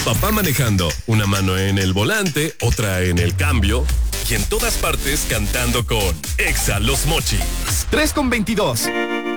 papá manejando, una mano en el volante, otra en el cambio y en todas partes cantando con Exa Los Mochis. 3:22.